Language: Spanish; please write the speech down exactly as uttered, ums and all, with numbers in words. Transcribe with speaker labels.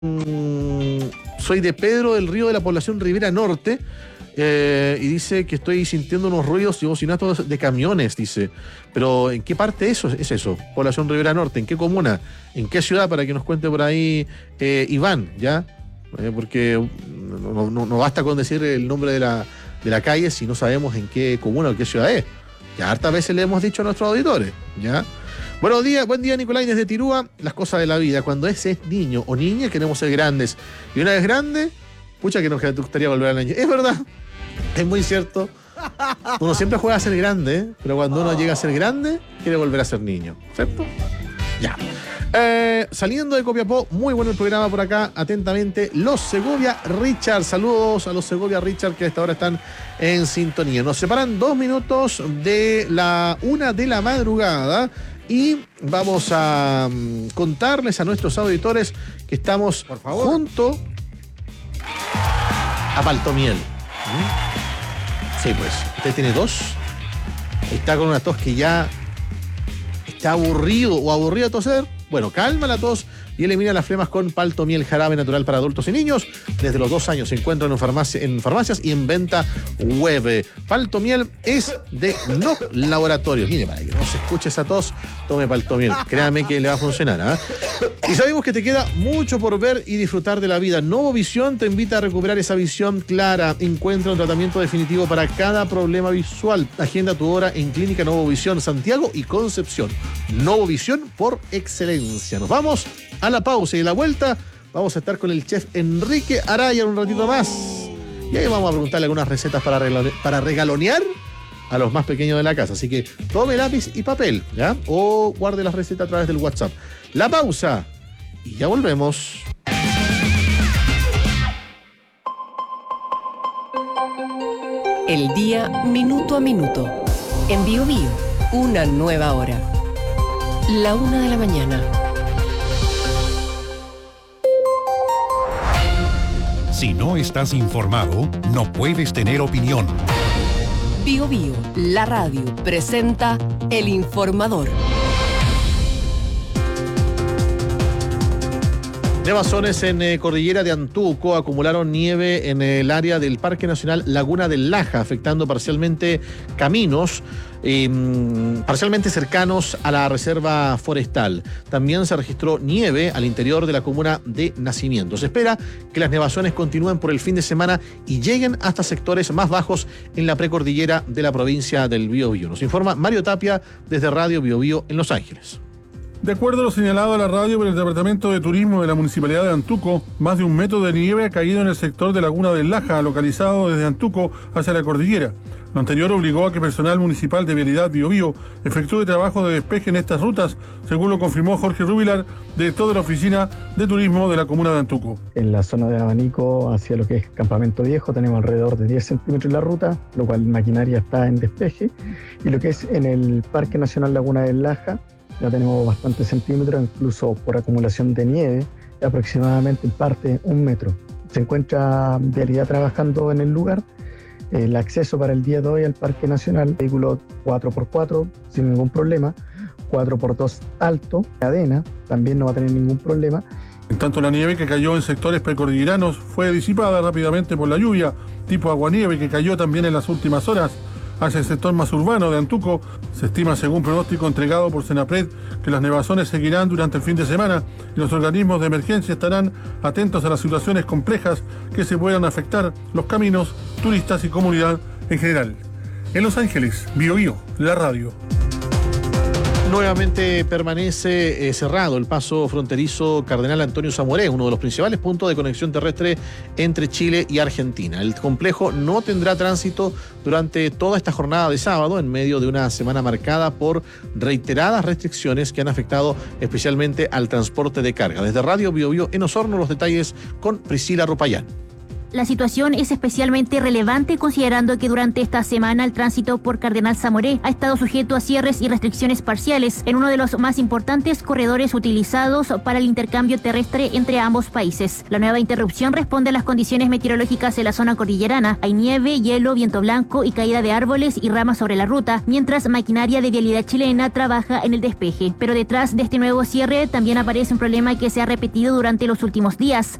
Speaker 1: Mm, soy de Pedro del Río de la población Rivera Norte eh, y dice que estoy sintiendo unos ruidos y bocinatos de camiones, dice. Pero ¿en qué parte eso es eso? Población Rivera Norte, ¿en qué comuna? ¿En qué ciudad? Para que nos cuente por ahí eh, Iván, ¿ya? Eh, porque no, no, no basta con decir el nombre de la, de la calle si no sabemos en qué comuna o qué ciudad es. Ya hartas veces le hemos dicho a nuestros auditores, ¿ya? Buenos días, buen día Nicolás desde Tirúa. Las cosas de la vida, cuando ese es niño o niña queremos ser grandes. Y una vez grande, pucha que nos gustaría volver al año. Es verdad, es muy cierto. Uno siempre juega a ser grande, ¿eh? Pero cuando uno llega a ser grande, quiere volver a ser niño, ¿cierto? Ya. Eh, saliendo de Copiapó, muy bueno el programa por acá. Atentamente, los Segovia Richard. Saludos a los Segovia Richard que a esta hora están en sintonía. Nos separan dos minutos de la una de la madrugada. Y vamos a um, contarles a nuestros auditores que estamos por favor junto a Paltomiel. ¿Mm? Sí, pues, usted tiene tos. Está con una tos que ya está aburrido o aburrido de toser. Bueno, calma la tos y elimina las flemas con Paltomiel, jarabe natural para adultos y niños. Desde los dos años se encuentran en, farmacia, en farmacias y en venta web. Paltomiel es de No Laboratorios. Mire, para que no se escuche esa tos, tome Paltomiel. Créame que le va a funcionar, ¿eh? Y sabemos que te queda mucho por ver y disfrutar de la vida. Novovisión te invita a recuperar esa visión clara. Encuentra un tratamiento definitivo para cada problema visual. Agenda tu hora en Clínica Novovisión Santiago y Concepción. Novovisión por excelencia. Nos vamos a la pausa y a la vuelta vamos a estar con el chef Enrique Araya un ratito más. Y ahí vamos a preguntarle algunas recetas para, regalo- para regalonear a los más pequeños de la casa. Así que tome lápiz y papel, ¿ya? O guarde las recetas a través del WhatsApp. La pausa y ya volvemos.
Speaker 2: El día minuto a minuto. En Bio Bio, una nueva hora. La una de la mañana.
Speaker 3: Si no estás informado, no puedes tener opinión.
Speaker 2: Bio Bio, la radio, presenta El Informador.
Speaker 1: Nevazones en eh, Cordillera de Antuco acumularon nieve en el área del Parque Nacional Laguna del Laja, afectando parcialmente caminos eh, parcialmente cercanos a la reserva forestal. También se registró nieve al interior de la comuna de Nacimiento. Se espera que las nevazones continúen por el fin de semana y lleguen hasta sectores más bajos en la precordillera de la provincia del Biobío. Nos informa Mario Tapia desde Radio Biobío en Los Ángeles.
Speaker 4: De acuerdo a lo señalado a la radio por el Departamento de Turismo de la Municipalidad de Antuco, más de un metro de nieve ha caído en el sector de Laguna del Laja, localizado desde Antuco hacia la cordillera. Lo anterior obligó a que personal municipal de Vialidad Biobío efectúe trabajo de despeje en estas rutas, según lo confirmó Jorge Rubilar, director de la Oficina de Turismo de la Comuna de Antuco.
Speaker 5: En la zona de abanico hacia lo que es Campamento Viejo tenemos alrededor de diez centímetros en la ruta, lo cual maquinaria está en despeje. Y lo que es en el Parque Nacional Laguna del Laja, ya tenemos bastantes centímetros, incluso por acumulación de nieve, aproximadamente en parte un metro. Se encuentra Vialidad trabajando en el lugar. El acceso para el día de hoy al Parque Nacional, vehículo cuatro por cuatro sin ningún problema, cuatro por dos alto, cadena, también no va a tener ningún problema.
Speaker 4: En tanto, la nieve que cayó en sectores precordilleranos fue disipada rápidamente por la lluvia, tipo aguanieve que cayó también en las últimas horas. Hacia el sector más urbano de Antuco, se estima, según pronóstico entregado por Senapred, que las nevazones seguirán durante el fin de semana y los organismos de emergencia estarán atentos a las situaciones complejas que se puedan afectar los caminos, turistas y comunidad en general. En Los Ángeles, Bio Bio, la radio.
Speaker 1: Nuevamente permanece eh, cerrado el paso fronterizo Cardenal Antonio Zamoré, uno de los principales puntos de conexión terrestre entre Chile y Argentina. El complejo no tendrá tránsito durante toda esta jornada de sábado, en medio de una semana marcada por reiteradas restricciones que han afectado especialmente al transporte de carga. Desde Radio Bio Bio en Osorno, los detalles con Priscila Rupayán.
Speaker 6: La situación es especialmente relevante considerando que durante esta semana el tránsito por Cardenal Zamoré ha estado sujeto a cierres y restricciones parciales en uno de los más importantes corredores utilizados para el intercambio terrestre entre ambos países. La nueva interrupción responde a las condiciones meteorológicas en la zona cordillerana. Hay nieve, hielo, viento blanco y caída de árboles y ramas sobre la ruta, mientras maquinaria de vialidad chilena trabaja en el despeje. Pero detrás de este nuevo cierre también aparece un problema que se ha repetido durante los últimos días.